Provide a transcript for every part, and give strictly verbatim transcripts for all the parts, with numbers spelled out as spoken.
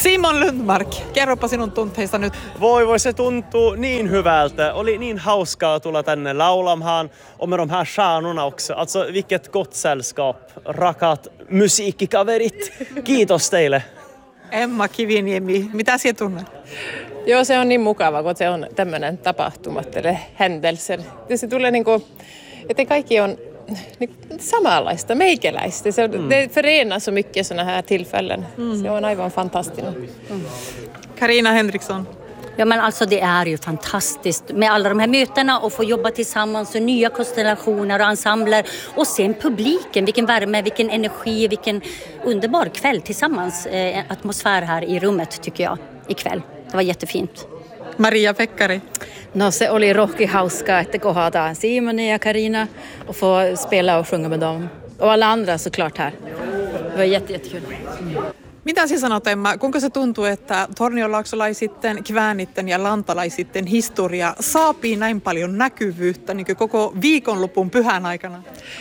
Simon Lundmark, kerropa sinun tunteista nyt. Voi voi, se tuntuu niin hyvältä. Oli niin hauskaa tulla tänne laulamaan. Och med de här stjärnorna också. Alltså vilket gott sällskap. Rakat musiikkikaverit. Kiitos teille. Emma Kiviniemi, mitä sinä tunnet? Joo, se on niin mukava, kun se on tämmöinen tapahtumat eller händelser. Se tulee niin kuin, että kaikki on niin samanlaista, meikäläistä. Se, mm. Det förenar så mycket såna här tillfällen. Mm. Se on aivan fantastinen. Mm. Carina Henriksson. Ja, men alltså det är ju fantastiskt med alla de här mötena och få jobba tillsammans och nya konstellationer och ensembler och sen publiken, vilken värme, vilken energi, vilken underbar kväll tillsammans, eh, atmosfär här i rummet tycker jag ikväll. Det var jättefint. Maria Pekkari. No, se oli rohki hauskaa, että kohdataan Simon ja Carina och få spela och sjunga med dem. Och alla andra såklart här. Det var jätte, jättekul. Mitä sinä sanot, Emma? Kuinka se tuntuu, että tornionlaaksolaisitten, kväänitten ja lantalaisitten historia saapii näin paljon näkyvyyttä niin koko viikonlopun pyhän aikana?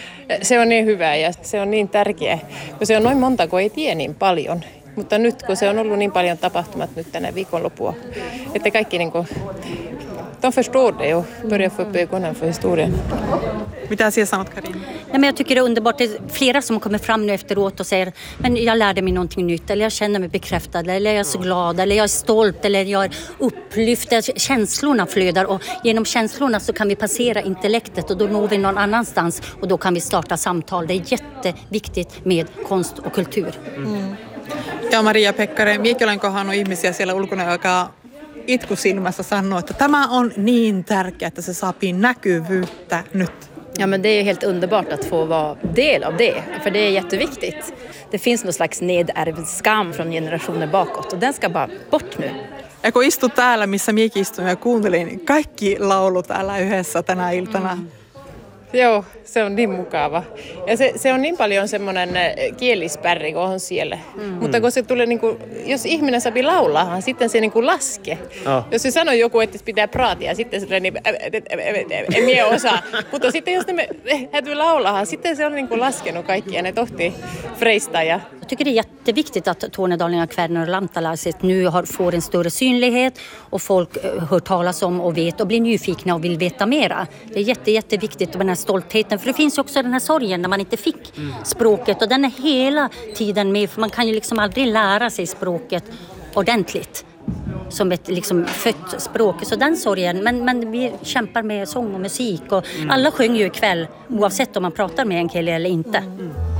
Se on niin hyvä ja se on niin tärkeä, kun se on noin monta, kun ei tiedä niin paljon. Mutta nyt, kun se on ollut niin paljon tapahtumat nyt tänä viikonloppua, että kaikki niin kuin, de förstår det och börjar få upp ögonen för historien. Mitä sinä sanot, Carina? Ja, men jag tycker det är underbart. Det är flera som kommer fram nu efteråt och säger men jag lärde mig någonting nytt, eller jag känner mig bekräftad, eller jag är så glad, eller jag är stolt, eller jag är upplyft. Känslorna flödar och genom känslorna så kan vi passera intellektet och då når vi någon annanstans och då kan vi starta samtal. Det är jätteviktigt med konst och kultur. Mm. Ja Maria Pekkari, minäkin olen kohdannut ihmisiä siellä ulkona, joka itku silmässä sanoo, että tämä on niin tärkeää, että se saapii näkyvyyttä nyt. Ja, men det är helt underbart att få vara del av det, för det är jätteviktigt. Det finns någon slags nedärvd skam från generationer bakåt och den ska bara bort nu. Ja kun istut täällä, missä minäkin istun ja kuuntelin kaikki laulu täällä yhdessä tänä iltana. Mm. Joo, se on niin mukava. Ja se, se on niin paljon semmoinen kielispärri, kun on siellä. Mm. Mutta kun se tulee, niin kuin, jos ihminen saa laulaa, sitten se niin kuin laskee. Oh. Jos se sanoo joku, että pitää praatia, sitten se tulee niin, en minä osaa. Mutta sitten jos ne hätyy laulaa, sitten se on niin kuin laskenut kaikki ja ne tohtii freista. Ja... Jag tycker det är jätteviktigt att Tornedalen, Kväänner och Lantalaiset nu har, får en större synlighet och folk hör talas om och vet och blir nyfikna och vill veta mera. Det är jätte, jätteviktigt med den här stoltheten, för det finns också den här sorgen när man inte fick mm. språket och den är hela tiden med, för man kan ju liksom aldrig lära sig språket ordentligt som ett liksom fött språk, så den sorgen, men, men vi kämpar med sång och musik och mm. alla sjunger ju ikväll oavsett om man pratar med en kille eller inte. Mm.